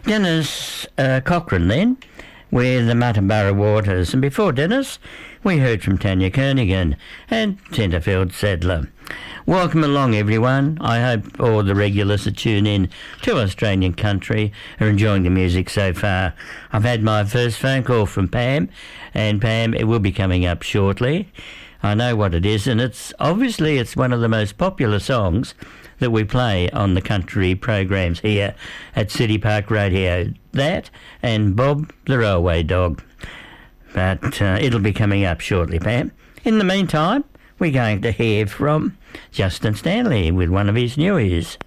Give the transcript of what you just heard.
Dennis Cochrane then, with the Muttaburra Waters. And before Dennis, we heard from Tanya Kernigan and Tenterfield Sadler. Welcome along, everyone. I hope all the regulars that tune in to Australian country are enjoying the music so far. I've had my first phone call from Pam, and Pam, it will be coming up shortly. I know what it is, and it's one of the most popular songs that we play on the country programs here at City Park Radio. That and Bob the Railway Dog. But it'll be coming up shortly, Pam. In the meantime, we're going to hear from Justin Stanley with one of his newies.